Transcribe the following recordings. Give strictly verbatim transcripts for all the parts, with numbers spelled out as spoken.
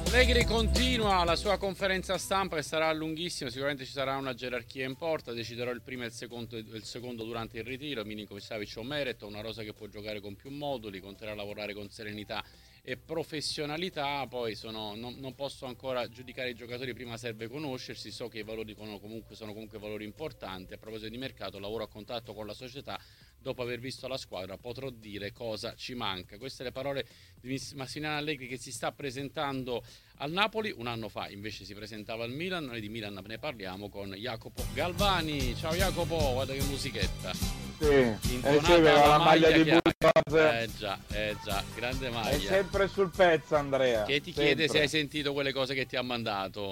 Allegri continua la sua conferenza stampa che sarà lunghissima, sicuramente ci sarà una gerarchia in porta, deciderò il primo e il secondo, il secondo durante il ritiro, Milinkovic-Savic o Meret, una rosa che può giocare con più moduli, continuerà a lavorare con serenità e professionalità. Poi sono, non, non posso ancora giudicare i giocatori, prima serve conoscersi, so che i valori comunque, sono comunque valori importanti. A proposito di mercato, lavoro a contatto con la società, dopo aver visto la squadra potrò dire cosa ci manca. Queste le parole di Massimiliano Allegri, che si sta presentando al Napoli. Un anno fa invece si presentava al Milan. Noi di Milan ne parliamo con Jacopo Galvani. Ciao Jacopo, guarda che musichetta. Sì, eh sì, Intonata la maglia di Bulldogs. Eh già, eh già, grande maglia. È sempre sul pezzo, Andrea. Che ti sempre. chiede se hai sentito quelle cose che ti ha mandato.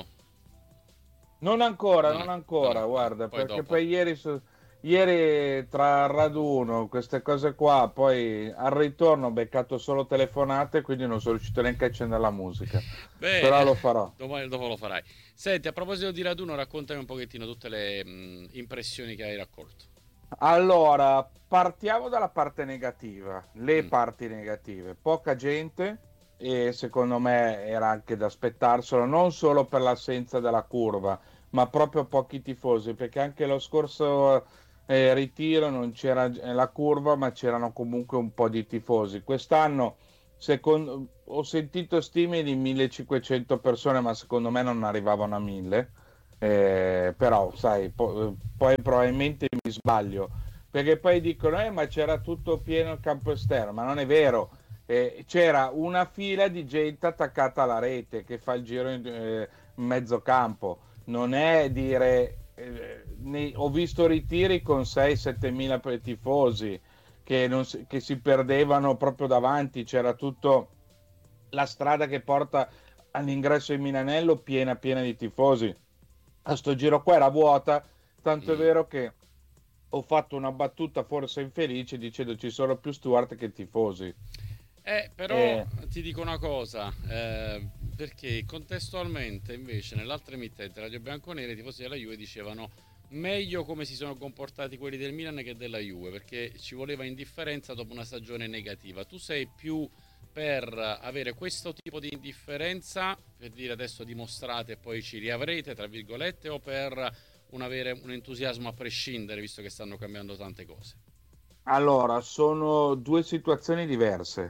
Non ancora, non, non ancora, no, guarda, poi perché dopo. poi ieri, su, ieri tra il raduno, queste cose qua, poi al ritorno ho beccato solo telefonate, quindi non sono riuscito neanche a accendere la musica. Bene, però lo farò. Domani, dopo lo farai. Senti, a proposito di raduno, raccontami un pochettino tutte le mh, impressioni che hai raccolto. Allora, partiamo dalla parte negativa, le Mm. parti negative. Poca gente, e secondo me era anche da aspettarselo, non solo per l'assenza della curva, ma proprio pochi tifosi, perché anche lo scorso eh, ritiro non c'era la curva, ma c'erano comunque un po' di tifosi. Quest'anno secondo, ho sentito stime di millecinquecento persone, ma secondo me non arrivavano a mille. Eh, però sai, po- poi probabilmente mi sbaglio, perché poi dicono eh, ma c'era tutto pieno il campo esterno, ma non è vero. Eh, c'era una fila di gente attaccata alla rete che fa il giro in, eh, in mezzo campo. Non è dire eh, ne- ho visto ritiri con sei sette mila tifosi che, non si, che si perdevano proprio davanti, c'era tutto la strada che porta all'ingresso in Milanello piena piena di tifosi. A sto giro qua era vuota, tanto è Mm. vero che ho fatto una battuta forse infelice dicendo ci sono più steward che tifosi. Eh, però E ti dico una cosa, eh, perché contestualmente invece nell'altra emittente, Radio Bianconera, i tifosi della Juve dicevano meglio come si sono comportati quelli del Milan che della Juve, perché ci voleva indifferenza dopo una stagione negativa. Tu sei più per avere questo tipo di indifferenza, per dire adesso dimostrate e poi ci riavrete, tra virgolette, o per un avere un entusiasmo a prescindere, visto che stanno cambiando tante cose? allora, sono due situazioni diverse.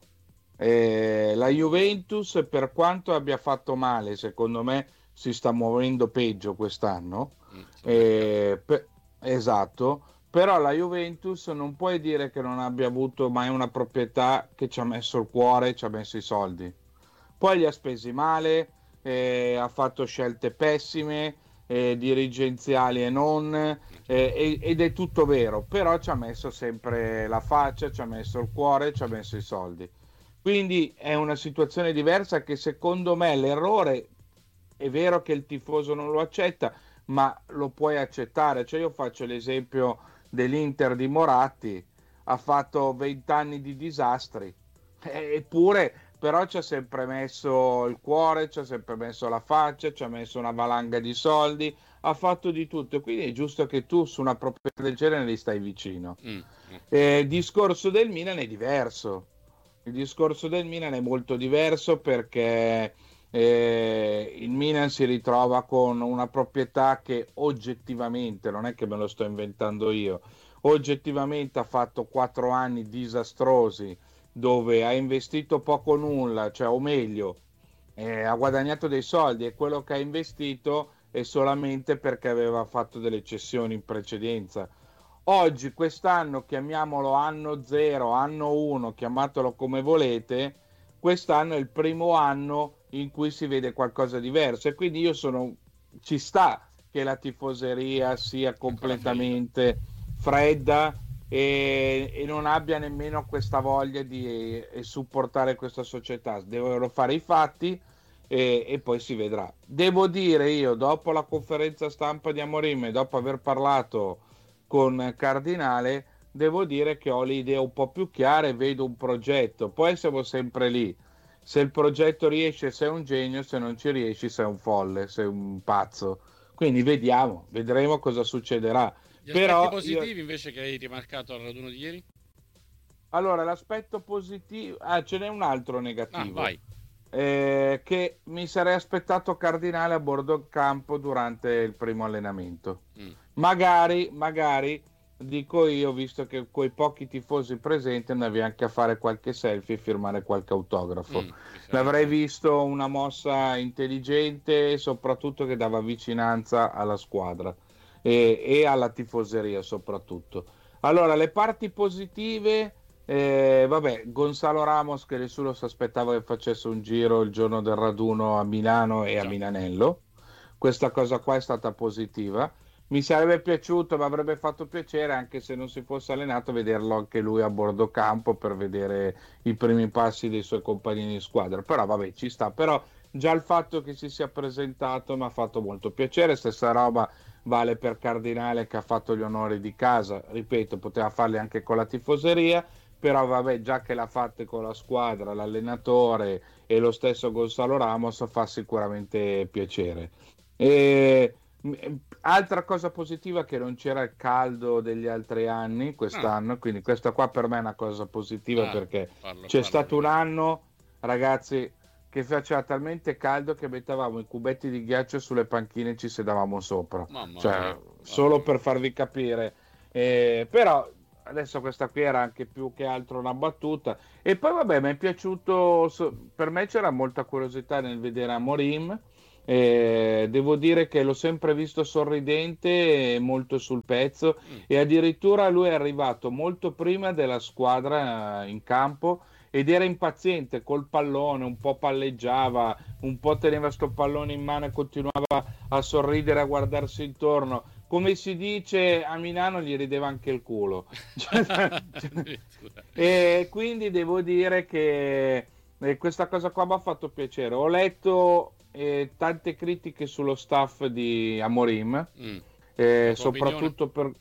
Eh, la Juventus, per quanto abbia fatto male, secondo me si sta muovendo peggio quest'anno. Mm, sul mercato. Eh, pe- esatto, però la Juventus non puoi dire che non abbia avuto mai una proprietà che ci ha messo il cuore, ci ha messo i soldi. Poi li ha spesi male, eh, ha fatto scelte pessime, eh, dirigenziali e non, eh, e- ed è tutto vero, però ci ha messo sempre la faccia, ci ha messo il cuore, ci ha messo i soldi. Quindi è una situazione diversa che secondo me l'errore è vero che il tifoso non lo accetta, ma lo puoi accettare. Cioè io faccio l'esempio dell'Inter di Moratti, ha fatto venti anni di disastri, eh, eppure però ci ha sempre messo il cuore, ci ha sempre messo la faccia, ci ha messo una valanga di soldi, ha fatto di tutto, quindi è giusto che tu su una proprietà del genere gli stai vicino. Mm, ok. Eh, il discorso del Milan è diverso. Il discorso del Milan è molto diverso perché eh, il Milan si ritrova con una proprietà che oggettivamente, non è che me lo sto inventando io, oggettivamente ha fatto quattro anni disastrosi dove ha investito poco o nulla, cioè o meglio, eh, ha guadagnato dei soldi e quello che ha investito è solamente perché aveva fatto delle cessioni in precedenza. Oggi, quest'anno, chiamiamolo anno zero, anno uno, chiamatelo come volete, quest'anno è il primo anno in cui si vede qualcosa di diverso e quindi io sono, ci sta che la tifoseria sia Ancora fredda. completamente fredda e, e non abbia nemmeno questa voglia di eh, supportare questa società. Devono fare i fatti e, e poi si vedrà. Devo dire io, dopo la conferenza stampa di Amorim e dopo aver parlato con Cardinale, devo dire che ho le idee un po' più chiare, vedo un progetto, poi siamo sempre lì. Se il progetto riesce, sei un genio, se non ci riesci, sei un folle, sei un pazzo. Quindi vediamo, vedremo cosa succederà. Gli aspetti Però io, positivi invece che hai rimarcato al raduno di ieri? allora, l'aspetto positivo, ah, ce n'è un altro Ah, negativo. vai. eh, che mi sarei aspettato Cardinale a bordo campo durante il primo allenamento. Mm. Magari, magari, dico io, visto che quei pochi tifosi presenti andavi anche a fare qualche selfie e firmare qualche autografo. Mm, mi L'avrei sarebbe- visto una mossa intelligente e soprattutto che dava vicinanza alla squadra e, e alla tifoseria soprattutto. Allora, le parti positive, eh, vabbè, Gonzalo Ramos che nessuno si aspettava che facesse un giro il giorno del raduno a Milano e a Già. Milanello. Questa cosa qua è stata positiva. Mi sarebbe piaciuto, mi avrebbe fatto piacere, anche se non si fosse allenato, vederlo anche lui a bordo campo per vedere i primi passi dei suoi compagni di squadra. Però vabbè, ci sta. Però già il fatto che si sia presentato mi ha fatto molto piacere. Stessa roba vale per Cardinale che ha fatto gli onori di casa. Ripeto, poteva farli anche con la tifoseria, però vabbè, già che l'ha fatta con la squadra, l'allenatore e lo stesso Gonzalo Ramos fa sicuramente piacere. E altra cosa positiva è che non c'era il caldo degli altri anni Ah, quest'anno, quindi questa qua per me è una cosa positiva ah, perché parlo, c'è parlo stato un proprio di... anno, ragazzi, che faceva talmente caldo che mettevamo i cubetti di ghiaccio sulle panchine e ci sedavamo sopra, Mamma cioè mia, mamma solo per mia. farvi capire. Eh, però adesso questa qui era anche più che altro una battuta. E poi vabbè, mi è piaciuto, so- per me c'era molta curiosità nel vedere Amorim. Eh, devo dire che l'ho sempre visto sorridente e molto sul pezzo Mm. e addirittura lui è arrivato molto prima della squadra eh, in campo ed era impaziente col pallone, un po' palleggiava, un po' teneva sto pallone in mano e continuava a sorridere, a guardarsi intorno. Come si dice a Milano, gli rideva anche il culo. Addirittura. E quindi devo dire che eh, questa cosa qua mi ha fatto piacere. Ho letto eh, tante critiche sullo staff di Amorim, Mm. eh, La tua opinione? soprattutto per...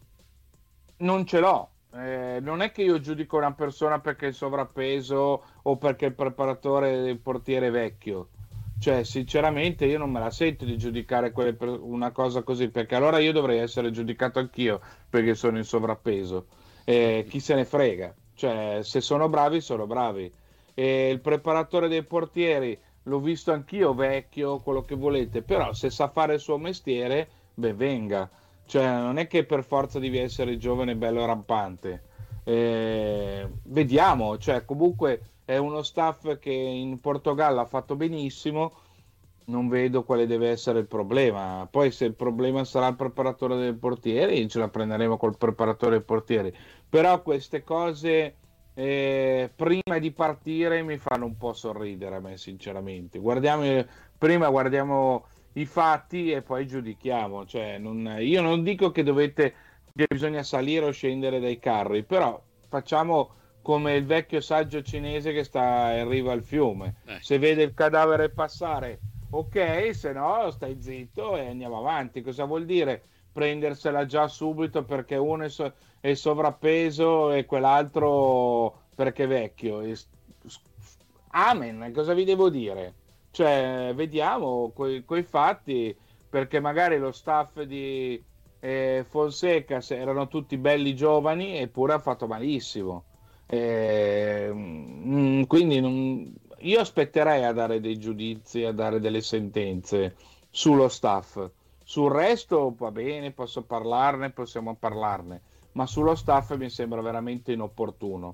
Non ce l'ho. Eh, non è che io giudico una persona perché è sovrappeso o perché il preparatore del portiere è vecchio. Cioè, sinceramente, io non me la sento di giudicare quelle per- una cosa così, perché allora io dovrei essere giudicato anch'io perché sono in sovrappeso. Eh, chi se ne frega? Cioè, se sono bravi, sono bravi. E il preparatore dei portieri l'ho visto anch'io vecchio, quello che volete, però se sa fare il suo mestiere, ben venga. Cioè, non è che per forza devi essere giovane, bello e rampante. Eh, vediamo, cioè, comunque è uno staff che in Portogallo ha fatto benissimo, non vedo quale deve essere il problema. Poi se il problema sarà il preparatore dei portieri, ce la prenderemo col preparatore dei portieri. Però queste cose eh, prima di partire mi fanno un po' sorridere a me, sinceramente. Guardiamo, prima guardiamo i fatti e poi giudichiamo. Cioè, non- io non dico che dovete, che bisogna salire o scendere dai carri, però facciamo come il vecchio saggio cinese che sta in riva al fiume. Eh, Se vede il cadavere passare, ok, se no stai zitto e andiamo avanti. Cosa vuol dire prendersela già subito perché uno è, so- è sovrappeso e quell'altro perché è vecchio? E s- s- Amen, cosa vi devo dire? Cioè, vediamo coi, coi fatti, perché magari lo staff di eh, Fonseca se- erano tutti belli giovani eppure ha fatto malissimo. Eh, mm, quindi non- io aspetterei a dare dei giudizi, a dare delle sentenze sullo staff. Sul resto va bene, posso parlarne, possiamo parlarne, ma sullo staff mi sembra veramente inopportuno.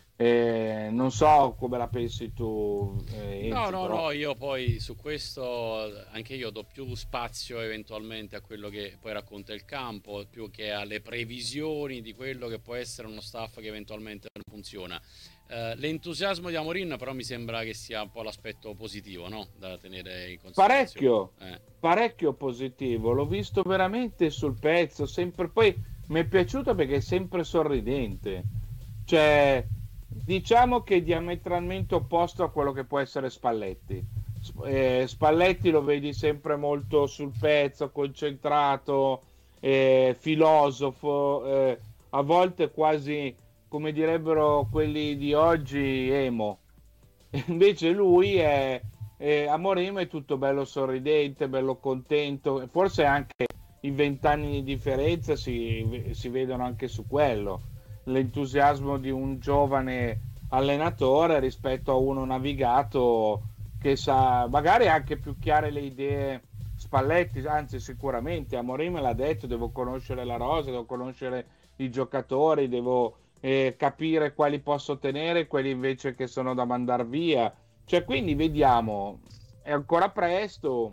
Eh, non so come la pensi tu, eh, no, Enzo, no, però no, io poi su questo anche io do più spazio eventualmente a quello che poi racconta il campo, più che alle previsioni di quello che può essere uno staff che eventualmente non funziona. Eh, l'entusiasmo di Amorin però mi sembra che sia un po' l'aspetto positivo, no? Da tenere in considerazione. parecchio, Eh. parecchio positivo. L'ho visto veramente sul pezzo, sempre poi mi è piaciuto perché è sempre sorridente. Cioè, diciamo che è diametralmente opposto a quello che può essere Spalletti. Sp- eh, Spalletti lo vedi sempre molto sul pezzo, concentrato, eh, filosofo, eh, a volte quasi, come direbbero quelli di oggi, emo. Invece lui è, è a Morim è tutto bello sorridente, bello contento, forse anche i vent'anni di differenza si, si vedono anche su quello, l'entusiasmo di un giovane allenatore rispetto a uno navigato che sa, magari ha anche più chiare le idee Spalletti, anzi sicuramente Amorim me l'ha detto, devo conoscere la rosa, devo conoscere i giocatori, devo eh, capire quali posso tenere, quelli invece che sono da mandare via. Cioè, quindi vediamo, è ancora presto,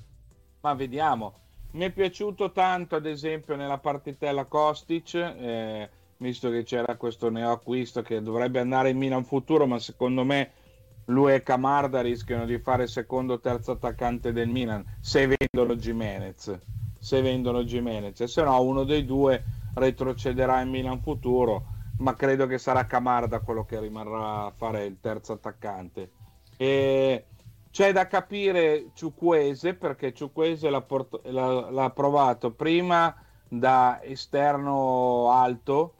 ma vediamo. Mi è piaciuto tanto, ad esempio, nella partitella Kostic, eh, visto che c'era questo neoacquisto che dovrebbe andare in Milan futuro, ma secondo me lui e Camarda rischiano di fare secondo o terzo attaccante del Milan se vendono Gimenez. Se vendono Gimenez, se no uno dei due retrocederà in Milan futuro, ma credo che sarà Camarda quello che rimarrà a fare il terzo attaccante. E c'è da capire Ciuqueze, perché Ciuqueze l'ha, port- l'ha, l'ha provato prima da esterno alto,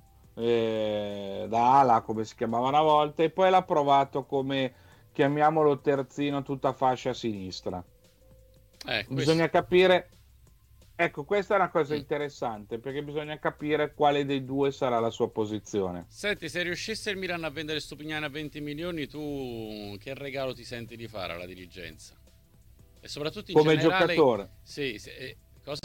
eh, da ala come si chiamava una volta, e poi l'ha provato come, chiamiamolo, terzino tutta fascia a sinistra. Eh, questo. Bisogna capire, ecco, questa è una cosa Mm. interessante, perché bisogna capire quale dei due sarà la sua posizione. Senti, se riuscisse il Milan a vendere Stupignani a venti milioni, tu che regalo ti senti di fare alla dirigenza? E soprattutto in Come generale, giocatore. sì, sì, eh, cosa?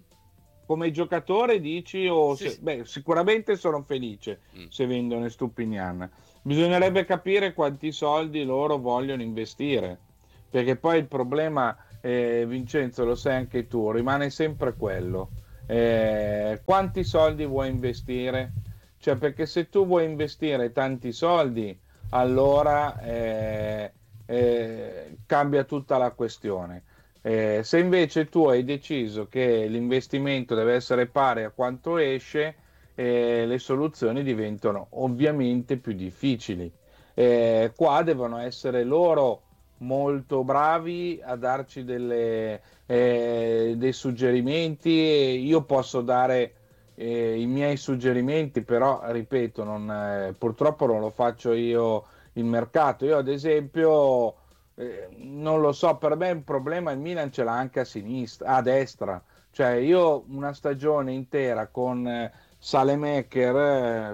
Come giocatore dici o Sì, se- sì. beh, sicuramente sono felice Mm. se vendono Stupinian. Bisognerebbe capire quanti soldi loro vogliono investire, perché poi il problema, eh, Vincenzo, lo sai anche tu, rimane sempre quello. Eh, quanti soldi vuoi investire? Cioè, perché se tu vuoi investire tanti soldi, allora eh, eh, cambia tutta la questione. Eh, se invece tu hai deciso che l'investimento deve essere pari a quanto esce, eh, le soluzioni diventano ovviamente più difficili. Eh, qua devono essere loro molto bravi a darci delle, eh, dei suggerimenti. Io posso dare eh, i miei suggerimenti, però ripeto, non, eh, purtroppo non lo faccio io il mercato. Io, ad esempio, eh, non lo so, per me un problema il Milan ce l'ha anche a sinistra, a destra. Cioè, io una stagione intera con eh, Salemaker eh,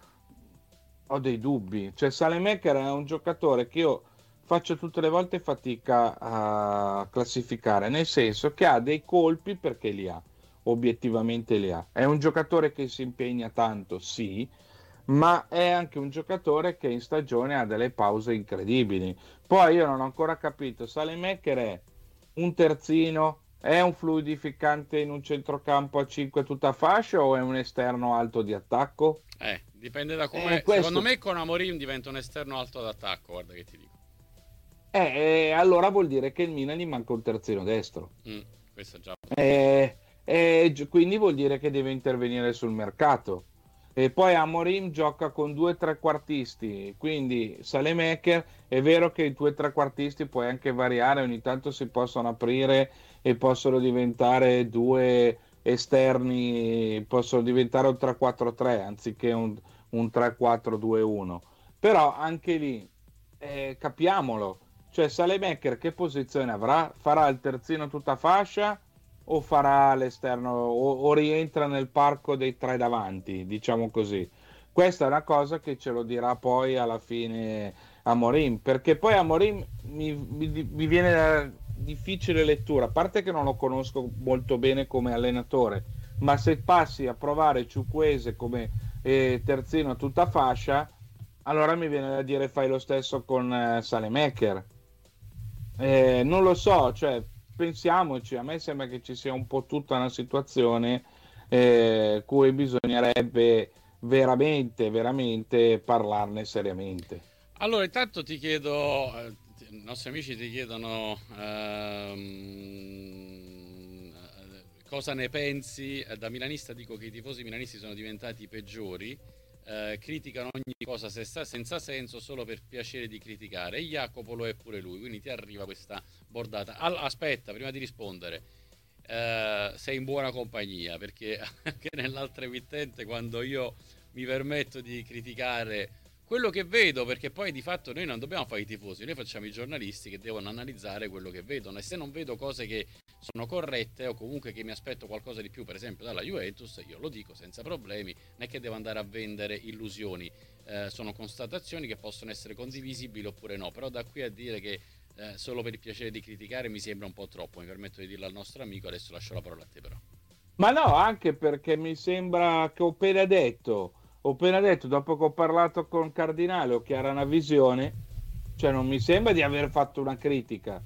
ho dei dubbi. Cioè, Salemaker è un giocatore che io faccio tutte le volte fatica a classificare, nel senso che ha dei colpi perché li ha, obiettivamente li ha. È un giocatore che si impegna tanto, sì, ma è anche un giocatore che in stagione ha delle pause incredibili. Poi io non ho ancora capito, Salemaker è un terzino, è un fluidificante in un centrocampo a cinque tutta fascia o è un esterno alto di attacco? Eh, dipende da Eh, come. Secondo questo, me con Amorim diventa un esterno alto d'attacco, guarda che ti dico. eh, eh, allora vuol dire che il Milan gli manca un terzino destro. Mm, questo già. Eh, eh, gi- quindi vuol dire che deve intervenire sul mercato. E poi Amorim gioca con due trequartisti, quindi Salemaker è vero che i due trequartisti puoi anche variare, ogni tanto si possono aprire e possono diventare due esterni, possono diventare un tre quattro tre anziché un, un tre quattro due uno. Però anche lì eh, capiamolo, cioè Salemaker che posizione avrà? Farà il terzino tutta fascia o farà l'esterno o, o rientra nel parco dei tre davanti, diciamo così. Questa è una cosa che ce lo dirà poi alla fine Amorim, perché poi Amorim mi, mi, mi viene da difficile lettura, a parte che non lo conosco molto bene come allenatore, ma se passi a provare Ciuqueze come eh, terzino tutta fascia, allora mi viene da dire fai lo stesso con eh, Salemaker. Eh, non lo so, cioè, pensiamoci, a me sembra che ci sia un po' tutta una situazione eh, cui bisognerebbe veramente, veramente parlarne seriamente. Allora, intanto ti chiedo, eh, ti- i nostri amici ti chiedono ehm, eh, cosa ne pensi. Eh, Da milanista dico che i tifosi milanisti sono diventati i peggiori, eh, criticano ogni cosa se sta- senza senso solo per piacere di criticare. E Jacopo lo è pure lui, quindi ti arriva questa bordata. Al- aspetta, prima di rispondere, eh, sei in buona compagnia perché anche nell'altra emittente quando io mi permetto di criticare quello che vedo, perché poi di fatto noi non dobbiamo fare i tifosi, noi facciamo i giornalisti che devono analizzare quello che vedono e se non vedo cose che sono corrette o comunque che mi aspetto qualcosa di più, per esempio dalla Juventus, io lo dico senza problemi, non è che devo andare a vendere illusioni, eh, sono constatazioni che possono essere condivisibili oppure no, però da qui a dire che eh, solo per il piacere di criticare mi sembra un po' troppo, mi permetto di dirlo al nostro amico, adesso lascio la parola a te però. Ma no, anche perché mi sembra che ho appena detto, ho appena detto, dopo che ho parlato con Cardinale, ho chiara una visione, cioè non mi sembra di aver fatto una critica.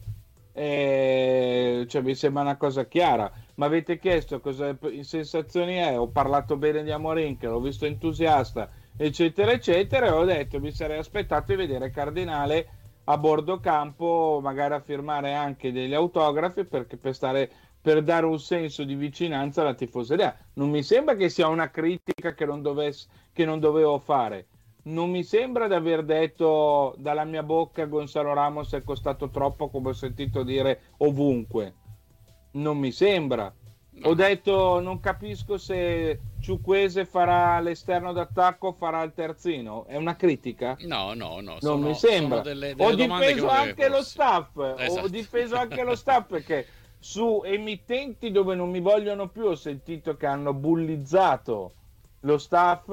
Eh, cioè, mi sembra una cosa chiara. Ma avete chiesto cosa in sensazioni è? Ho parlato bene di Amorim, che l'ho visto entusiasta, eccetera, eccetera, e ho detto mi sarei aspettato di vedere Cardinale a bordo campo, magari a firmare anche degli autografi perché per stare per dare un senso di vicinanza alla tifoseria. Non mi sembra che sia una critica che non, dovesse, che non dovevo fare. Non mi sembra di aver detto dalla mia bocca Gonzalo Ramos è costato troppo, come ho sentito dire ovunque. Non mi sembra. No, Ho no. detto non capisco se Ciuqueze farà l'esterno d'attacco o farà il terzino. È una critica? No, no, no, Non mi sono, sono sembra. delle, Ho delle domande che difeso uno deve anche lo porsi. staff, ho Esatto. difeso anche lo staff perché su emittenti dove non mi vogliono più ho sentito che hanno bullizzato lo staff.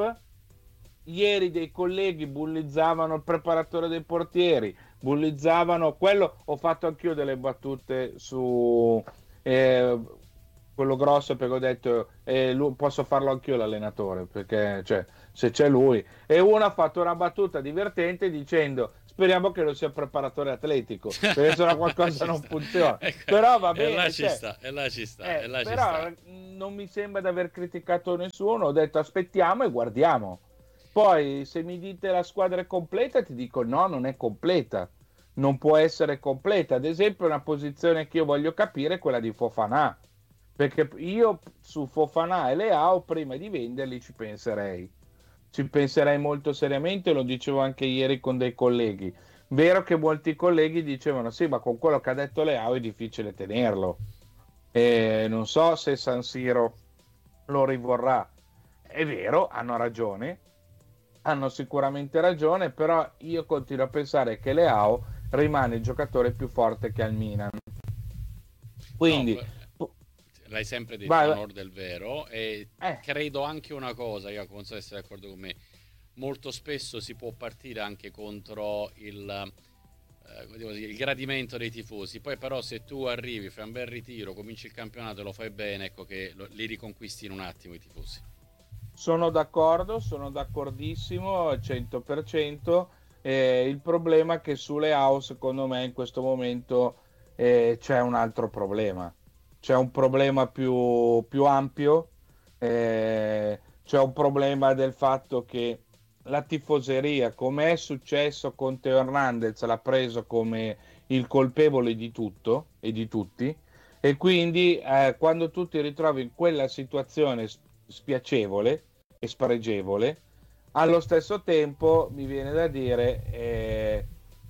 Ieri dei colleghi bullizzavano il preparatore dei portieri, bullizzavano quello. Ho fatto anch'io delle battute su eh, quello grosso perché ho detto eh, lui, posso farlo anch'io l'allenatore perché cioè, se c'è lui. E uno ha fatto una battuta divertente dicendo speriamo che non sia preparatore atletico perché se no qualcosa Ci non sta. funziona. Ecco, Però va e là bene, ci cioè, sta, e là ci sta, e eh, là ci però sta. mh, non mi sembra di aver criticato nessuno, ho detto aspettiamo e guardiamo. Poi se mi dite la squadra è completa, ti dico no, non è completa, non può essere completa. Ad esempio, una posizione che io voglio capire è quella di Fofana, perché io su Fofana e Leao prima di venderli ci penserei. Ci penserei molto seriamente, lo dicevo anche ieri con dei colleghi. Vero che molti colleghi dicevano sì, ma con quello che ha detto Leao è difficile tenerlo. E non so se San Siro lo rivorrà. È vero, hanno ragione, hanno sicuramente ragione, però io continuo a pensare che Leao rimane il giocatore più forte che ha il Milan. No, Quindi, beh, l'hai sempre detto vai, a vai. onor del vero e Eh, credo anche una cosa, Jacopo, non so se sei d'accordo con me, molto spesso si può partire anche contro il, eh, come devo dire, il gradimento dei tifosi, poi però se tu arrivi, fai un bel ritiro, cominci il campionato e lo fai bene, ecco che lo- li riconquisti in un attimo i tifosi. sono d'accordo, sono d'accordissimo al cento per cento. Eh, il problema è che su Leao, secondo me, in questo momento eh, c'è un altro problema. C'è un problema più, più ampio, eh, c'è un problema del fatto che la tifoseria, come è successo con Teo Hernandez, l'ha preso come il colpevole di tutto e di tutti, e quindi eh, quando tu ti ritrovi in quella situazione spiacevole e spregevole, allo stesso tempo mi viene da dire eh,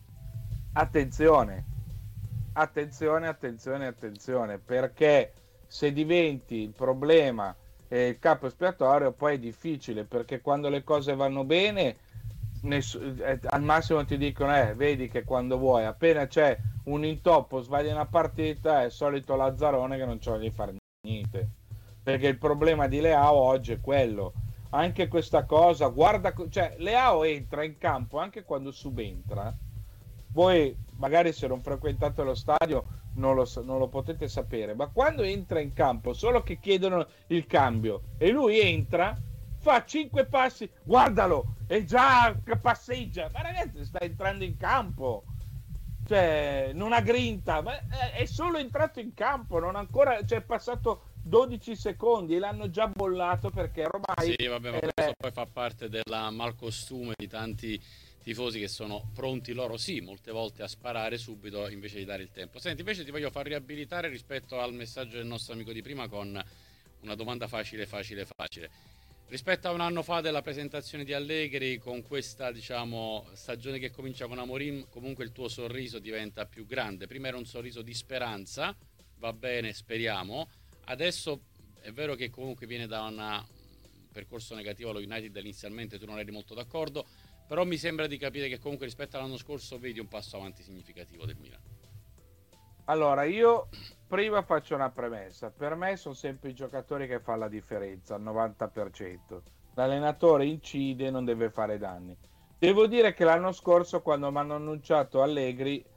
attenzione, attenzione, attenzione, attenzione, perché se diventi il problema eh, il capo espiatorio poi è difficile, perché quando le cose vanno bene ness- eh, al massimo ti dicono eh, vedi che quando vuoi, appena c'è un intoppo, sbagli una partita, è il solito Lazzarone che non ci voglio fare niente, perché il problema di Leao oggi è quello. Anche questa cosa, guarda, cioè Leao entra in campo anche quando subentra. Voi magari se non frequentate lo stadio non lo, non lo potete sapere, ma quando entra in campo, solo che chiedono il cambio e lui entra, fa cinque passi, guardalo, è già che passeggia, ma ragazzi sta entrando in campo, cioè non ha grinta, ma è solo entrato in campo, non ancora, cioè è passato dodici secondi e l'hanno già bollato perché Sì, ormai vabbè, ma questo poi fa parte del malcostume di tanti tifosi che sono pronti loro, sì, molte volte a sparare subito invece di dare il tempo. Senti, invece ti voglio far riabilitare rispetto al messaggio del nostro amico di prima con una domanda facile, facile, facile. Rispetto a un anno fa della presentazione di Allegri, con questa, diciamo, stagione che comincia con Amorim, comunque il tuo sorriso diventa più grande. Prima era un sorriso di speranza, va bene, speriamo. Adesso è vero che comunque viene da una, un percorso negativo allo United, inizialmente tu non eri molto d'accordo, però mi sembra di capire che comunque rispetto all'anno scorso vedi un passo avanti significativo del Milan. allora, io prima faccio una premessa. Per me sono sempre i giocatori che fanno la differenza, al novanta per cento. L'allenatore incide, non deve fare danni. Devo dire che l'anno scorso, quando mi hanno annunciato Allegri,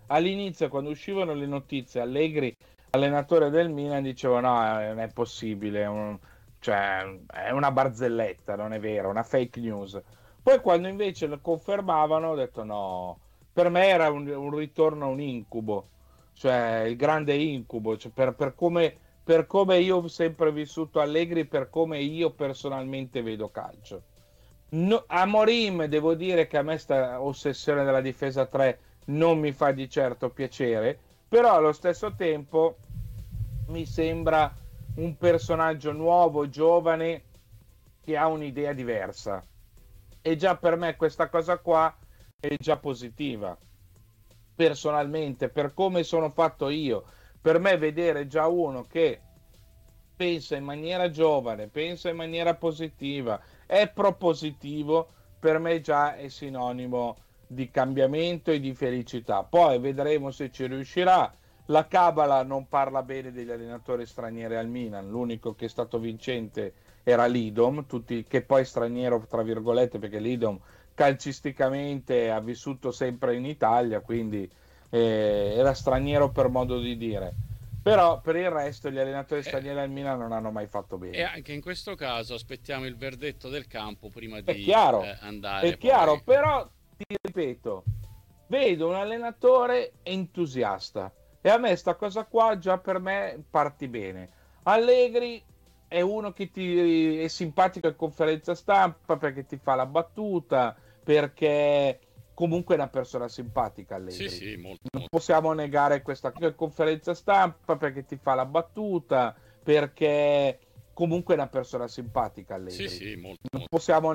all'inizio, quando uscivano le notizie, Allegri, allenatore del Milan, dicevo no, non è possibile, è, un, cioè, è una barzelletta, non è vero, una fake news. Poi quando invece lo confermavano, ho detto no, per me era un, un ritorno a un incubo, cioè il grande incubo, cioè, per, per come, per come io ho sempre vissuto Allegri, per come io personalmente vedo calcio. No, a Morim devo dire che a me sta ossessione della difesa tre non mi fa di certo piacere, però allo stesso tempo mi sembra un personaggio nuovo, giovane, che ha un'idea diversa. E già per me questa cosa qua è già positiva. Personalmente, per come sono fatto io, per me vedere già uno che pensa in maniera giovane, pensa in maniera positiva, è propositivo, per me già è sinonimo di cambiamento e di felicità. Poi vedremo se ci riuscirà. La Cabala non parla bene degli allenatori stranieri al Milan, l'unico che è stato vincente era Lidom, tutti, che poi straniero tra virgolette perché Lidom calcisticamente ha vissuto sempre in Italia, quindi eh, era straniero per modo di dire. Però per il resto gli allenatori E, stranieri al Milan non hanno mai fatto e bene. anche in questo caso aspettiamo il verdetto del campo prima È di chiaro, eh, andare è poi. chiaro, però ti ripeto, vedo un allenatore entusiasta e a me sta cosa qua già per me parti bene. Allegri è uno che ti è simpatico in conferenza stampa perché ti fa la battuta, perché comunque è una persona simpatica Sì, Allegri. sì, molto, Non molto. possiamo negare questa conferenza stampa perché ti fa la battuta, perché comunque è una persona simpatica Sì, Allegri. sì, molto, Non molto. possiamo